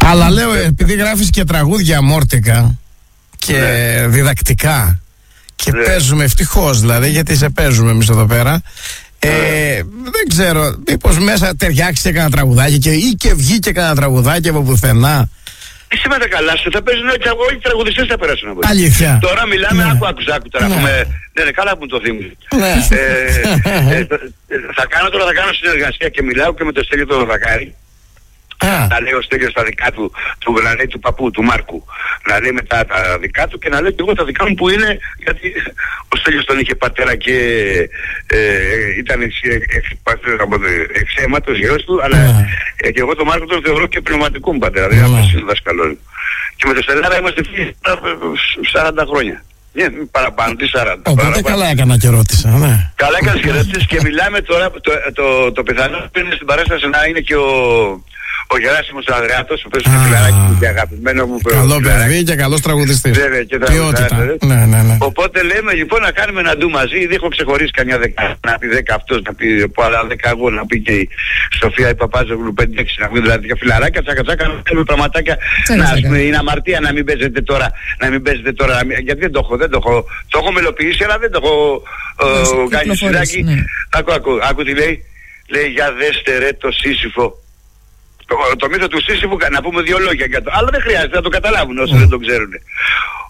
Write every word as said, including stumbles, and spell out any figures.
Αλλά λέω, επειδή γράφεις και τραγούδια αμόρτικα και ναι. διδακτικά και ναι. παίζουμε ευτυχώς δηλαδή, γιατί σε παίζουμε εμείς εδώ πέρα, ε, ναι. δεν ξέρω, μήπως μέσα ταιριάξει κανένα τραγουδάκι και, ή και βγήκε κανένα τραγουδάκι από πουθενά. Είσαι με τα καλά σου, θα παίζουν όλοι οι τραγουδιστές θα περάσουν από εκεί. Αλήθεια. Τώρα μιλάμε, ναι. άκου, άκου, άκου τώρα. Ναι. Έχουμε, ναι, ναι, καλά που μου το θύμισε. Ναι. ε, ε, θα κάνω τώρα, θα κάνω συνεργασία και μιλάω και με το Στέλιο το Δωδακάρη. Να λέει ο Στέλιος τα δικά του, του, να λέει του παππού, του Μάρκου, να λέει μετά τα δικά του και να λέει και εγώ τα δικά μου που είναι, γιατί ο Στέλιος τον είχε πατέρα και ε, ήταν εξ αίματος γιος του, αλλά ε, και εγώ τον Μάρκο τον θεωρώ και πνευματικό μου πατέρα, δηλαδή αυτός είναι δασκαλός. Και με τον Στελάρα είμαστε φίλοι σαράντα χρόνια. Ναι, παραπάνω, τι σαράντα. Οπότε καλά έκανα και ρώτησα, ναι. Καλά έκανας και ρώτησες και μιλάμε τώρα, το, το, το, το πιθανό που είναι στην παράσταση να είναι και ο... Ο Γεράσιμος Ανδρεάτος, ο οποίος είναι φιλαράκι και αγαπημένο μου. Καλό παιδί και καλός τραγουδιστής. Βέβαια, και ποιότητα. Ναι, ναι, ναι. Οπότε λέμε λοιπόν να κάνουμε ένα ντου μαζί, ήδη έχω ξεχωρίσει καμιά δέκα. Να πει δέκα αυτός, να πει από άλλα δέκα εγώ, να πει και η Σοφία η Παπάζογλου πέντε έξι, να πει δηλαδή και φιλαράκια, τσάκα τσάκα, να κάνουμε πραγματάκια. Να ας πούμε, είναι αμαρτία να μην παίζετε τώρα, να μην παίζετε τώρα, γιατί δεν το έχω, δεν το έχω. Το έχω μελοποιήσει, αλλά δεν το έχω κάνει σειράκι. Άκου, άκου, άκου τι λέει. Λέει για δέστε ρε το Σύσυφο. Το, το μύθο του Σύσυφου, να πούμε δύο λόγια για το... Αλλά δεν χρειάζεται να το καταλάβουν όσοι mm. δεν το ξέρουν.